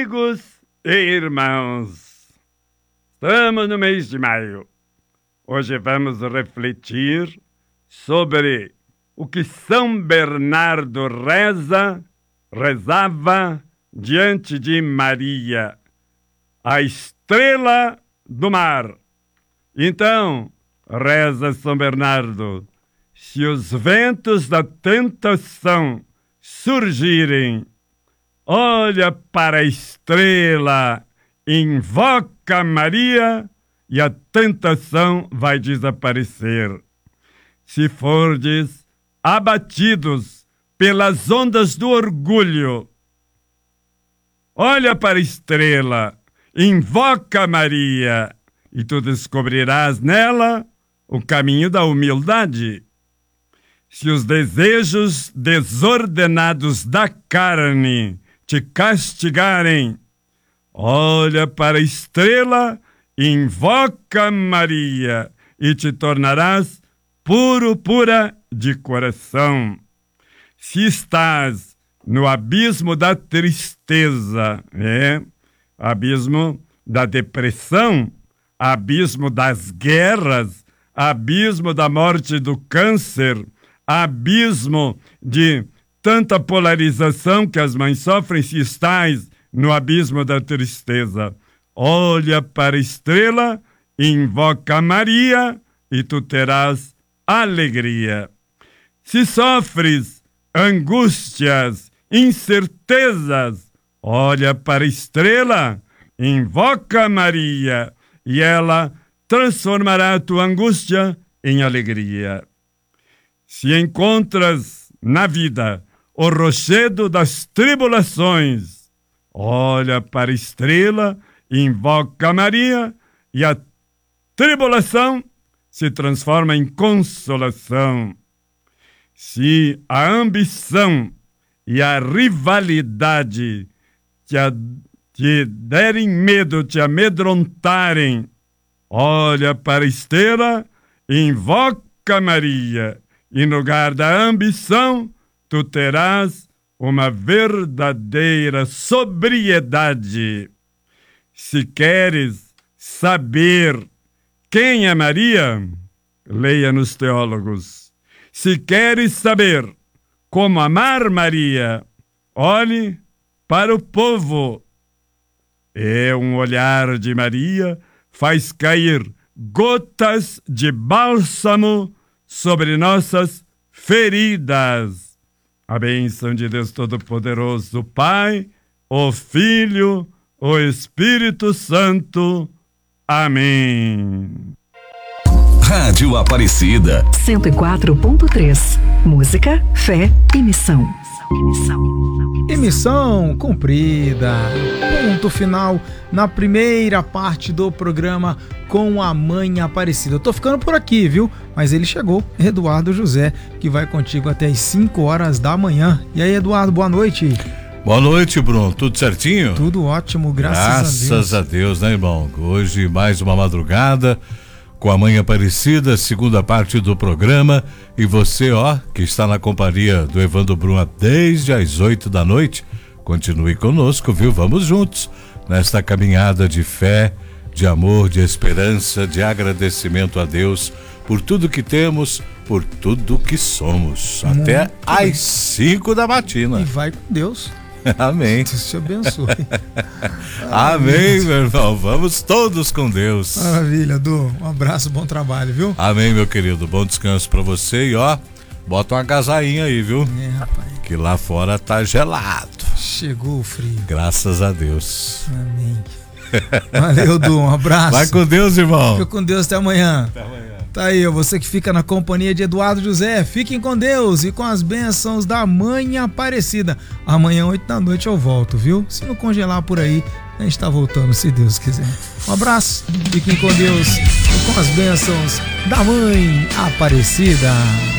Amigos e irmãos, estamos no mês de maio. Hoje vamos refletir sobre o que São Bernardo rezava diante de Maria, a estrela do mar. Então, reza São Bernardo: se os ventos da tentação surgirem, olha para a estrela, invoca Maria e a tentação vai desaparecer. Se fordes abatidos pelas ondas do orgulho, olha para a estrela, invoca Maria e tu descobrirás nela o caminho da humildade. Se os desejos desordenados da carne te castigarem, olha para a estrela, invoca Maria e te tornarás pura de coração. Se estás no abismo da tristeza, abismo da depressão, abismo das guerras, abismo da morte e do câncer, abismo de tanta polarização que as mães sofrem, se estás no abismo da tristeza, olha para a estrela, invoca Maria e tu terás alegria. Se sofres angústias, incertezas, olha para a estrela, invoca Maria e ela transformará a tua angústia em alegria. Se encontras na vida o rochedo das tribulações, olha para a estrela, invoca Maria e a tribulação se transforma em consolação. Se a ambição e a rivalidade te derem medo, te amedrontarem, olha para a estrela, invoca Maria e no lugar da ambição tu terás uma verdadeira sobriedade. Se queres saber quem é Maria, leia nos teólogos. Se queres saber como amar Maria, olhe para o povo. Um olhar de Maria faz cair gotas de bálsamo sobre nossas feridas. A bênção de Deus Todo-Poderoso, o Pai, o Filho, o Espírito Santo. Amém. Rádio Aparecida 104.3. Música, fé e missão. Emissão cumprida. Ponto final na primeira parte do programa com a Mãe Aparecida. Eu tô ficando por aqui, viu? Mas ele chegou, Eduardo José, que vai contigo até as 5 horas da manhã. E aí, Eduardo, boa noite. Boa noite, Bruno. Tudo certinho? Tudo ótimo, graças a Deus, né, irmão? Hoje mais uma madrugada com a Mãe Aparecida, segunda parte do programa. E você, que está na companhia do Evandro Bruna desde as 8 da noite, continue conosco, viu? Vamos juntos nesta caminhada de fé, de amor, de esperança, de agradecimento a Deus por tudo que temos, por tudo que somos. Até às 5 da matina. E vai com Deus. Amém. Deus te abençoe. Amém, meu irmão. Vamos todos com Deus. Maravilha, Du. Um abraço, bom trabalho, viu? Amém, meu querido. Bom descanso pra você e bota uma agasalhinha aí, viu? Rapaz. Que lá fora tá gelado. Chegou o frio. Graças a Deus. Amém. Valeu, Du. Um abraço. Vai com Deus, irmão. Fica com Deus, até amanhã. Até amanhã. Tá aí, você que fica na companhia de Eduardo José, fiquem com Deus e com as bênçãos da Mãe Aparecida. Amanhã, 8 da noite, eu volto, viu? Se não congelar por aí, a gente tá voltando, se Deus quiser. Um abraço, fiquem com Deus e com as bênçãos da Mãe Aparecida.